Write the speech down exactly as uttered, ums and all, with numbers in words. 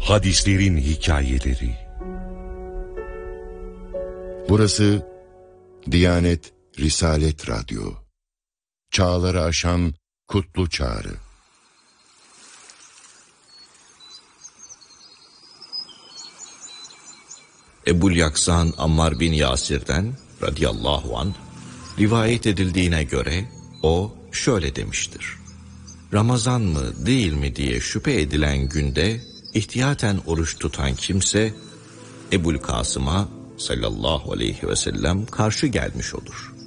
Hadislerin hikayeleri. Burası Diyanet Risalet Radyo. Çağları aşan kutlu çağrı. Ebul Yaksan Ammar bin Yasir'den radıyallahu anh rivayet edildiğine göre o şöyle demiştir: Ramazan mı değil mi diye şüphe edilen günde ihtiyaten oruç tutan kimse Ebul Kasım'a sallallahu aleyhi ve sellem karşı gelmiş olur.